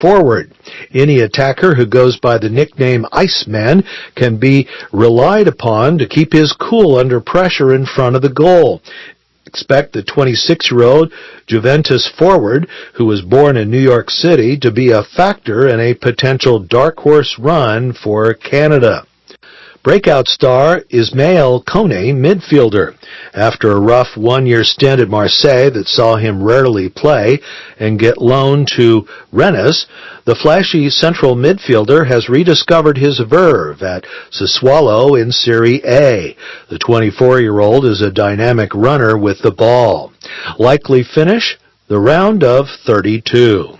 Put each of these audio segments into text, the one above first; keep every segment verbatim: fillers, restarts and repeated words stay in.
forward. Any attacker who goes by the nickname Iceman can be relied upon to keep his cool under pressure in front of the goal. Expect the twenty-six-year-old Juventus forward, who was born in New York City, to be a factor in a potential dark horse run for Canada. Breakout star Ismail Kone, midfielder. After a rough one-year stint at Marseille that saw him rarely play and get loaned to Rennes, the flashy central midfielder has rediscovered his verve at Sassuolo in Serie A. The twenty-four-year-old is a dynamic runner with the ball. Likely finish, the round of thirty-two.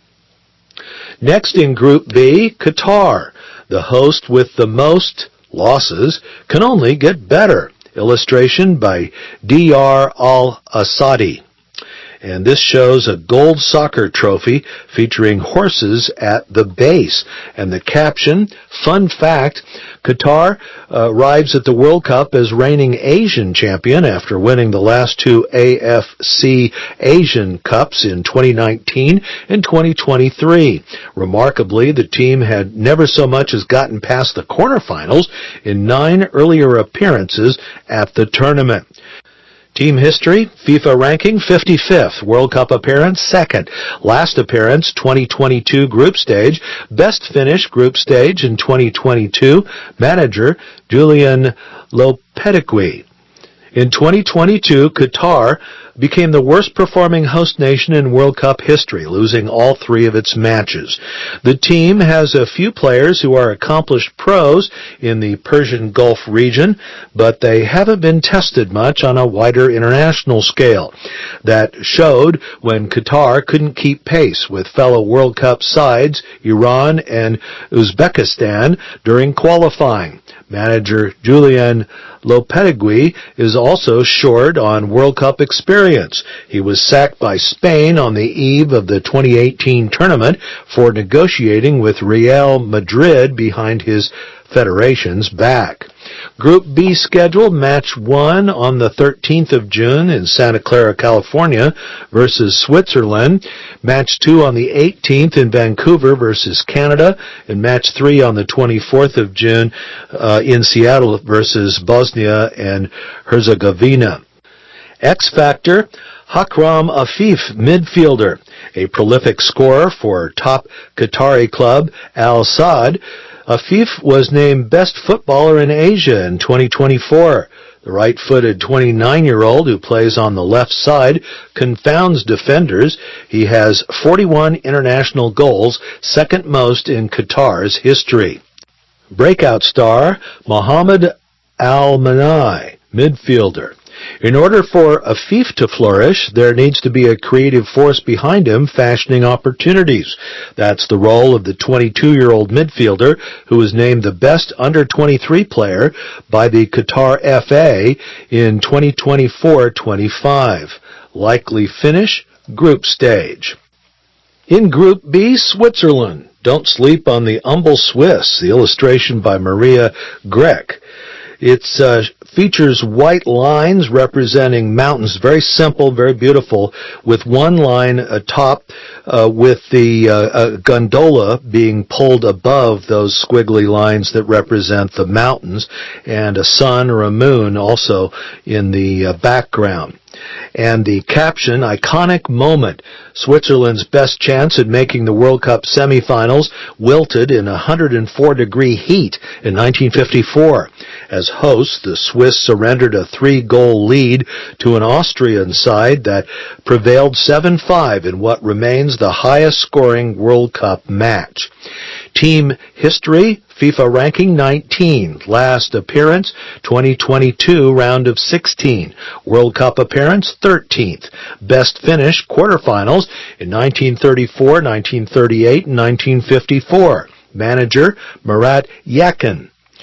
Next in Group B, Qatar. The host with the most losses can only get better. Illustration by D R Al-Asadi. And this shows a gold soccer trophy featuring horses at the base. And the caption, fun fact, Qatar uh, arrives at the World Cup as reigning Asian champion after winning the last two A F C Asian Cups in twenty nineteen and twenty twenty-three. Remarkably, the team had never so much as gotten past the quarterfinals in nine earlier appearances at the tournament. Team history, FIFA ranking fifty-fifth, World Cup appearance second, last appearance twenty twenty-two group stage, best finish group stage in twenty twenty-two, manager Julian Lopetegui. In twenty twenty-two, Qatar became the worst performing host nation in World Cup history, losing all three of its matches. The team has a few players who are accomplished pros in the Persian Gulf region, but they haven't been tested much on a wider international scale. That showed when Qatar couldn't keep pace with fellow World Cup sides, Iran and Uzbekistan, during qualifying. Manager Julian Lopetegui is also short on World Cup experience. He was sacked by Spain on the eve of the twenty eighteen tournament for negotiating with Real Madrid behind his federation's back. Group B schedule, match one on the thirteenth of June in Santa Clara, California versus Switzerland. Match two on the eighteenth in Vancouver versus Canada. And match three on the twenty-fourth of June uh, in Seattle versus Bosnia and Herzegovina. X Factor, Akram Afif, midfielder. A prolific scorer for top Qatari club Al Sadd, Afif was named Best Footballer in Asia in twenty twenty-four. The right-footed twenty-nine-year-old who plays on the left side confounds defenders. He has forty-one international goals, second most in Qatar's history. Breakout star, Mohamed Al-Manai, midfielder. In order for Afif to flourish, there needs to be a creative force behind him fashioning opportunities. That's the role of the twenty-two-year-old midfielder who was named the best under twenty-three player by the Qatar F A in twenty twenty-four twenty-five. Likely finish, group stage. In Group B, Switzerland. Don't sleep on the humble Swiss. The illustration by Maria Grech. It uh, features white lines representing mountains, very simple, very beautiful, with one line atop uh, with the uh, uh, gondola being pulled above those squiggly lines that represent the mountains, and a sun or a moon also in the uh, background. And the caption, iconic moment. Switzerland's best chance at making the World Cup semifinals wilted in one hundred four degree heat in nineteen fifty-four. As hosts, the Swiss surrendered a three-goal lead to an Austrian side that prevailed seven five in what remains the highest-scoring World Cup match. Team history, FIFA ranking nineteen. Last appearance, twenty twenty-two, round of sixteen. World Cup appearance, thirteenth. Best finish, quarterfinals, in nineteen thirty-four, nineteen thirty-eight, and nineteen fifty-four. Manager, Murat Yakin.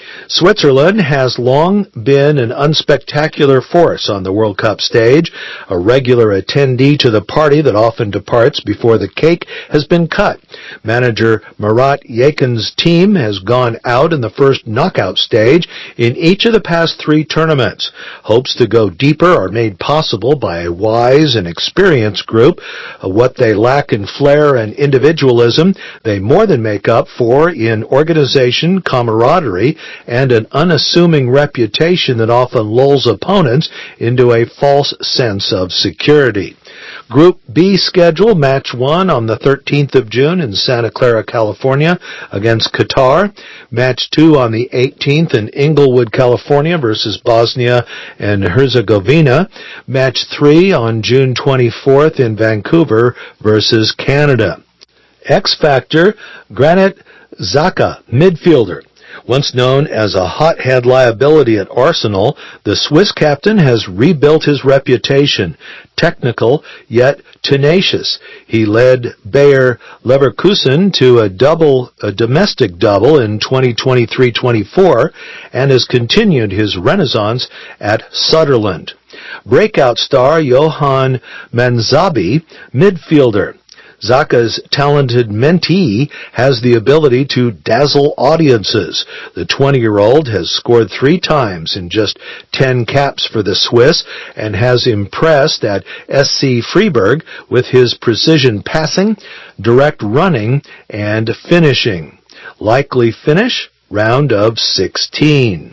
Switzerland has long been an unspectacular force on the World Cup stage, a regular attendee to the party that often departs before the cake has been cut. Manager Murat Yakin's team has gone out in the first knockout stage in each of the past three tournaments. Hopes to go deeper are made possible by a wise and experienced group. What they lack in flair and individualism, they more than make up for in organization, camaraderie, and and an unassuming reputation that often lulls opponents into a false sense of security. Group B schedule, match one on the thirteenth of June in Santa Clara, California against Qatar. Match two on the eighteenth in Inglewood, California versus Bosnia and Herzegovina. Match three on June twenty-fourth in Vancouver versus Canada. X Factor, Granit Xhaka, midfielder. Once known as a hothead liability at Arsenal, the Swiss captain has rebuilt his reputation. Technical, yet tenacious. He led Bayer Leverkusen to a double, a domestic double in twenty twenty-three twenty-four, and has continued his renaissance at Sunderland. Breakout star Johan Manzabi, midfielder. Xhaka's talented mentee has the ability to dazzle audiences. The twenty-year-old has scored three times in just ten caps for the Swiss and has impressed at S C Freiburg with his precision passing, direct running, and finishing. Likely finish, round of sixteen.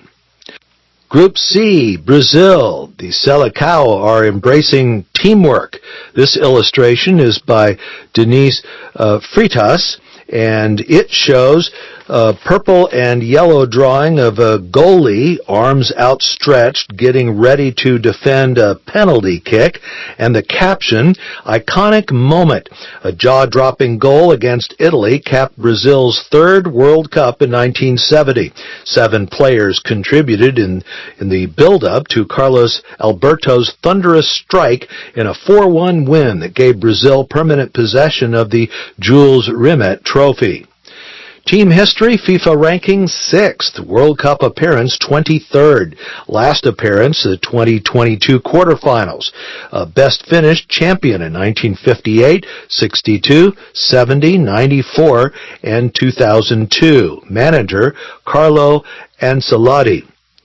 Group C, Brazil. The Seleção are embracing teamwork. This illustration is by Denise uh, Freitas, and it shows a purple and yellow drawing of a goalie, arms outstretched, getting ready to defend a penalty kick, and the caption, iconic moment. A jaw-dropping goal against Italy capped Brazil's third World Cup in nineteen seventy. Seven players contributed in, in the build-up to Carlos Alberto's thunderous strike in a four one win that gave Brazil permanent possession of the Jules Rimet Trophy. Team history, FIFA ranking sixth, World Cup appearance twenty-third, last appearance the twenty twenty-two quarterfinals, uh, best finish champion in nineteen fifty-eight, sixty-two, seventy, ninety-four, and two thousand two. Manager Carlo Ancelotti.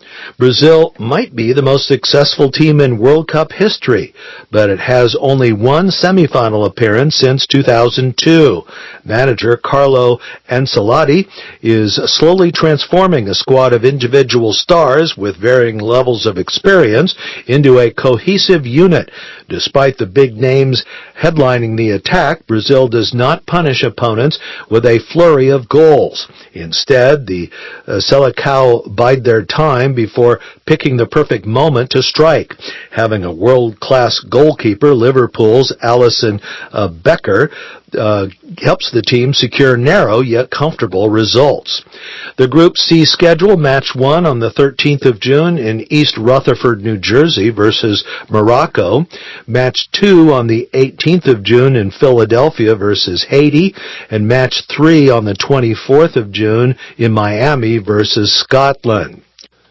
Brazil might be the most successful team in World Cup history, but it has only one semifinal appearance since two thousand two. Manager Carlo Ancelotti is slowly transforming a squad of individual stars with varying levels of experience into a cohesive unit. Despite the big names headlining the attack, Brazil does not punish opponents with a flurry of goals. Instead, the uh, Seleção bide their time before picking the perfect moment to strike. Having a world-class goalkeeper, Liverpool's Alisson uh, Becker, uh, helps the team secure narrow yet comfortable results. The Group C schedule, match one on the thirteenth of June in East Rutherford, New Jersey versus Morocco. Match two on the eighteenth of June in Philadelphia versus Haiti. And match three on the twenty-fourth of June in Miami versus Scotland.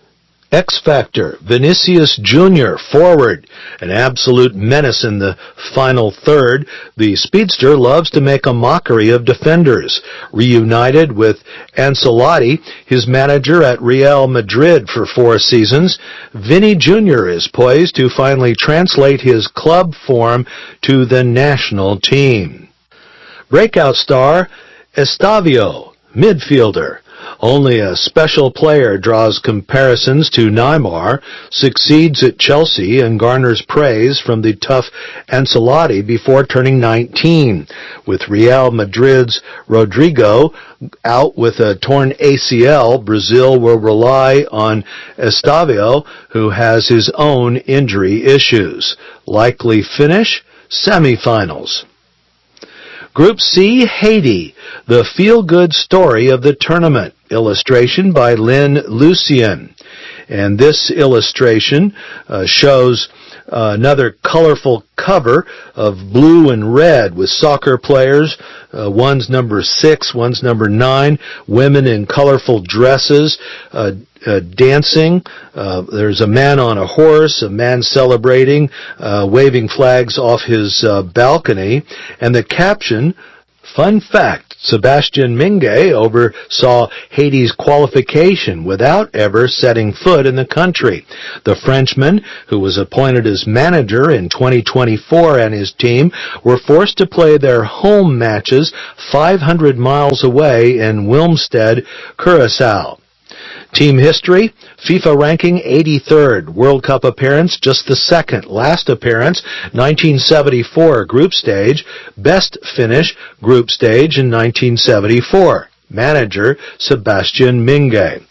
X Factor, Vinicius Junior, forward, an absolute menace in the final third. The speedster loves to make a mockery of defenders. Reunited with Ancelotti, his manager at Real Madrid for four seasons, Vinny Junior is poised to finally translate his club form to the national team. Breakout star, Estavio, midfielder. Only a special player draws comparisons to Neymar, succeeds at Chelsea, and garners praise from the tough Ancelotti before turning nineteen. With Real Madrid's Rodrigo out with a torn A C L, Brazil will rely on Estavio, who has his own injury issues. Likely finish, semifinals. Group C, Haiti, the feel-good story of the tournament. Illustration by Lynn Lucien. And this illustration uh, shows Uh, another colorful cover of blue and red with soccer players. Uh, one's number six, one's number nine. Women in colorful dresses, uh, uh, dancing. Uh, there's a man on a horse, a man celebrating, uh, waving flags off his uh, balcony. And the caption, fun fact, Sebastien Mingay oversaw Haiti's qualification without ever setting foot in the country. The Frenchman, who was appointed as manager in twenty twenty-four, and his team were forced to play their home matches five hundred miles away in Willemstad, Curaçao. Team history, FIFA ranking eighty-third, World Cup appearance just the second, last appearance nineteen seventy-four group stage, best finish group stage in nineteen seventy-four. Manager Sebastien Mingay.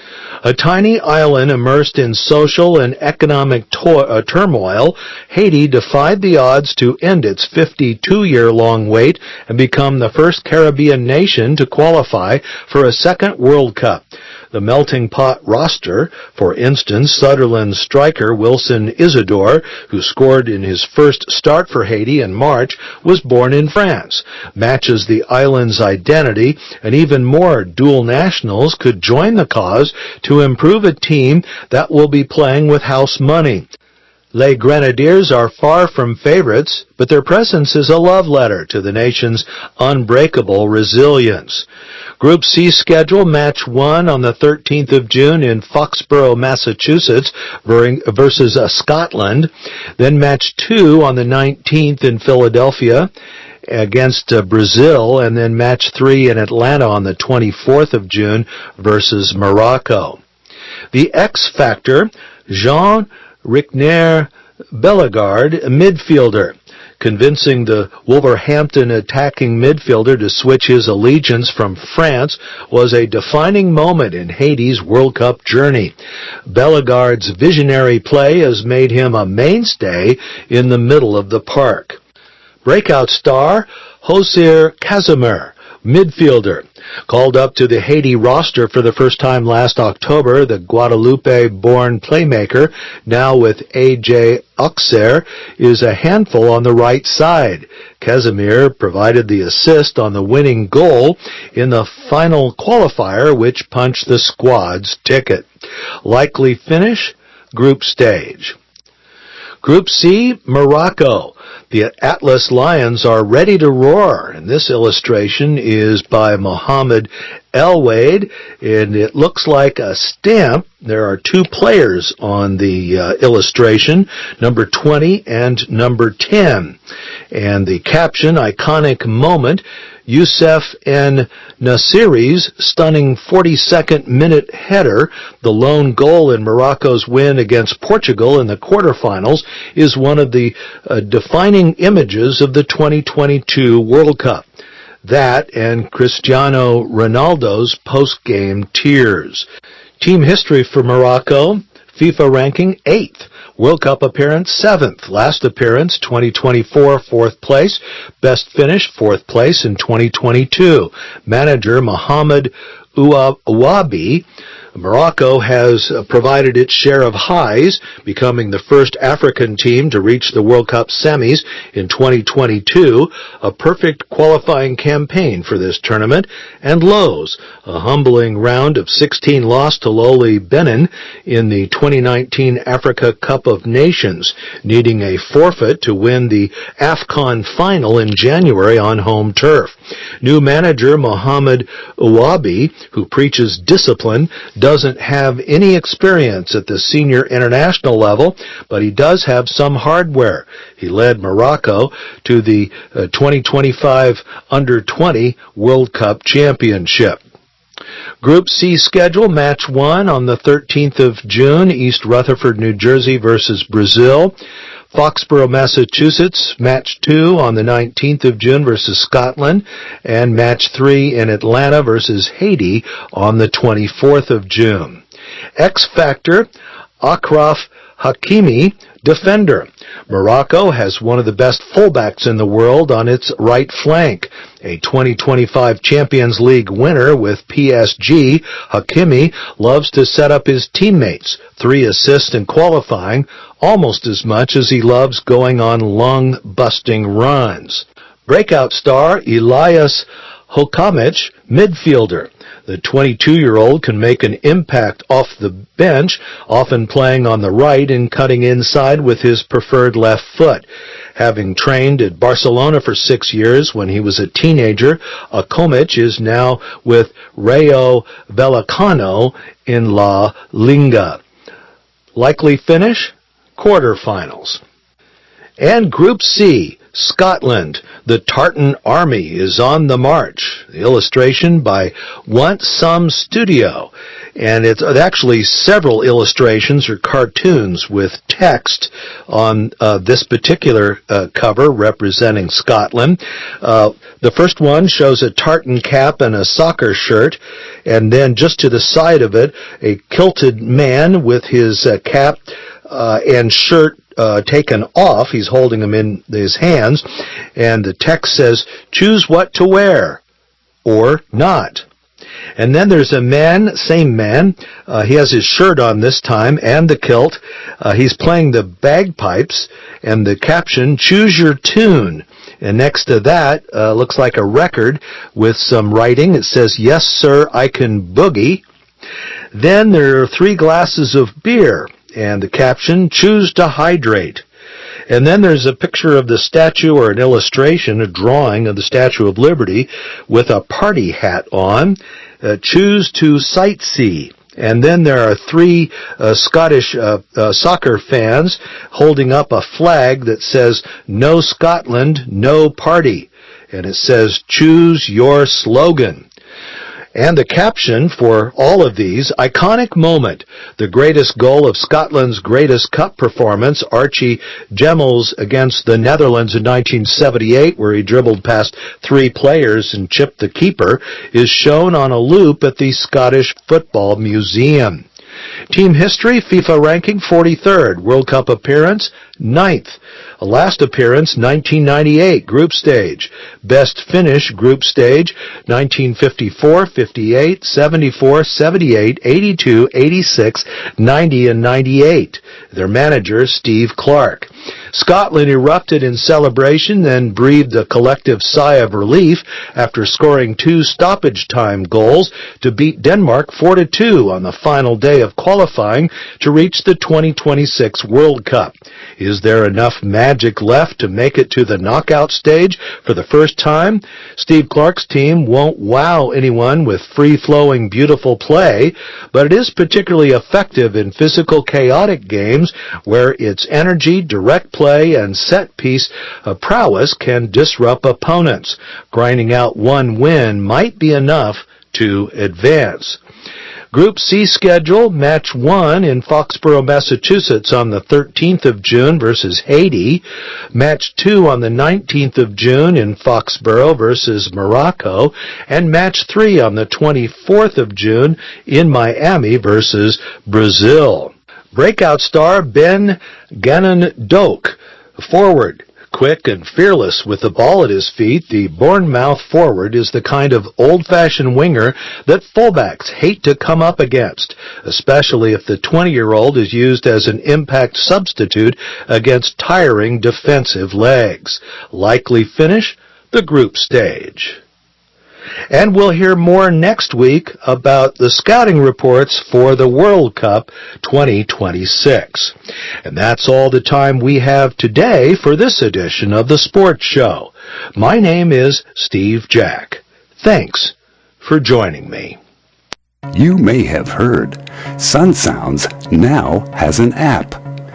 A tiny island immersed in social and economic to- uh, turmoil, Haiti defied the odds to end its fifty-two-year-long wait and become the first Caribbean nation to qualify for a second World Cup. The melting pot roster, for instance, Sutherland striker Wilson Isidore, who scored in his first start for Haiti in March, was born in France, matches the island's identity, and even more dual nationals could join the cause to improve a team that will be playing with house money. Les Grenadiers are far from favorites, but their presence is a love letter to the nation's unbreakable resilience. Group C schedule, match one on the thirteenth of June in Foxborough, Massachusetts versus uh, Scotland. Then match two on the nineteenth in Philadelphia against uh, Brazil, and then match three in Atlanta on the twenty-fourth of June versus Morocco. The X Factor, Jean Rickner Bellegarde, a midfielder, convincing the Wolverhampton attacking midfielder to switch his allegiance from France was a defining moment in Haiti's World Cup journey. Bellegarde's visionary play has made him a mainstay in the middle of the park. Breakout star, Hosseir Casimir, midfielder. Called up to the Haiti roster for the first time last October, the Guadeloupe-born playmaker, now with A J Auxerre, is a handful on the right side. Casimir provided the assist on the winning goal in the final qualifier, which punched the squad's ticket. Likely finish, group stage. Group C, Morocco. The Atlas Lions are ready to roar, and this illustration is by Mohamed El Wade, and it looks like a stamp. There are two players on the uh, illustration, number twenty and number ten. And the caption, iconic moment, Youssef En Nassiri's stunning forty-second minute header, the lone goal in Morocco's win against Portugal in the quarterfinals, is one of the uh, defining images of the twenty twenty-two World Cup. That and Cristiano Ronaldo's post-game tears. Team history for Morocco, FIFA ranking eighth. World Cup appearance, seventh. Last appearance, twenty twenty-four, fourth place. Best finish, fourth place in twenty twenty-two. Manager, Mohamed Ouabi. Morocco has provided its share of highs, becoming the first African team to reach the World Cup semis in twenty twenty-two, a perfect qualifying campaign for this tournament, and lows, a humbling round of sixteen loss to lowly Benin in the twenty nineteen Africa Cup of Nations, needing a forfeit to win the AFCON final in January on home turf. New manager Mohamed Ouabi, who preaches discipline, doesn't have any experience at the senior international level, but he does have some hardware. He led Morocco to the uh, twenty twenty-five under twenty World Cup Championship. Group C schedule, match one on the thirteenth of June, East Rutherford, New Jersey versus Brazil. Foxborough, Massachusetts, match two on the nineteenth of June versus Scotland, and match three in Atlanta versus Haiti on the twenty-fourth of June. X Factor, Achraf Hakimi, defender. Morocco has one of the best fullbacks in the world on its right flank. A twenty twenty-five Champions League winner with P S G, Hakimi loves to set up his teammates, three assists in qualifying, almost as much as he loves going on lung-busting runs. Breakout star Elias Hokamich, midfielder. The twenty-two-year-old can make an impact off the bench, often playing on the right and cutting inside with his preferred left foot. Having trained at Barcelona for six years when he was a teenager, Hokamich is now with Rayo Vallecano in La Liga. Likely finish? Quarterfinals. And Group C, Scotland. The Tartan Army is on the march. The illustration by Want Some Studio. And it's actually several illustrations or cartoons with text on uh, this particular uh, cover representing Scotland. Uh, the first one shows a tartan cap and a soccer shirt, and then just to the side of it, a kilted man with his uh, cap uh, and shirt Uh, taken off. He's holding them in his hands, and the text says, choose what to wear or not. And then there's a man, same man, uh, he has his shirt on this time and the kilt. Uh, he's playing the bagpipes, and the caption, choose your tune. And next to that uh, looks like a record with some writing. It says, yes, sir, I can boogie. Then there are three glasses of beer, and the caption, choose to hydrate. And then there's a picture of the statue, or an illustration, a drawing of the Statue of Liberty with a party hat on. Uh, choose to sightsee. And then there are three uh, Scottish uh, uh, soccer fans holding up a flag that says, no Scotland, no party. And it says, choose your slogan. And the caption for all of these, iconic moment, the greatest goal of Scotland's greatest cup performance, Archie Gemmells against the Netherlands in nineteen seventy-eight, where he dribbled past three players and chipped the keeper, is shown on a loop at the Scottish Football Museum. Team history, FIFA ranking forty-third, World Cup appearance, ninth. Last appearance, nineteen ninety-eight, group stage. Best finish, group stage, nineteen fifty-four, fifty-eight, seventy-four, seventy-eight, eighty-two, eighty-six, ninety, and ninety-eight. Their manager, Steve Clark. Scotland erupted in celebration, then breathed a collective sigh of relief after scoring two stoppage time goals to beat Denmark four to two on the final day of qualifying to reach the twenty twenty-six World Cup. Is there enough magic left to make it to the knockout stage for the first time? Steve Clark's team won't wow anyone with free-flowing, beautiful play, but it is particularly effective in physical, chaotic games where its energy, direct play, and set-piece uh, prowess can disrupt opponents. Grinding out one win might be enough to advance. Group C schedule, match one in Foxborough, Massachusetts on the thirteenth of June versus Haiti. Match two on the nineteenth of June in Foxborough versus Morocco. And match three on the twenty-fourth of June in Miami versus Brazil. Breakout star Ben Gannon Doak, forward. Quick and fearless with the ball at his feet, the Bournemouth forward is the kind of old-fashioned winger that fullbacks hate to come up against, especially if the twenty-year-old is used as an impact substitute against tiring defensive legs. Likely finish, the group stage. And we'll hear more next week about the scouting reports for the World Cup twenty twenty-six. And that's all the time we have today for this edition of the Sports Show. My name is Steve Jack. Thanks for joining me. You may have heard Sun Sounds now has an app.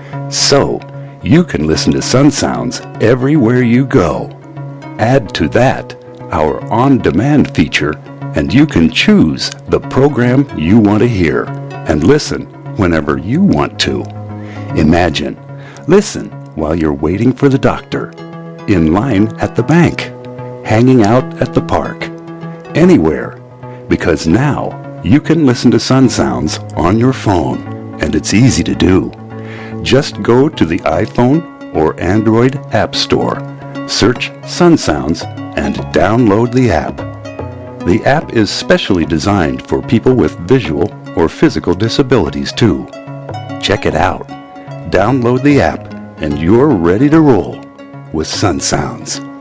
So you can listen to Sun Sounds everywhere you go. Add to that our on-demand feature, and you can choose the program you want to hear and listen whenever you want to. Imagine, listen while you're waiting for the doctor, in line at the bank, hanging out at the park, anywhere, because now you can listen to Sun Sounds on your phone, and it's easy to do. Just go to the iPhone or Android App Store. Search Sun Sounds and download the app. The app is specially designed for people with visual or physical disabilities too. Check it out. Download the app and you're ready to roll with Sun Sounds.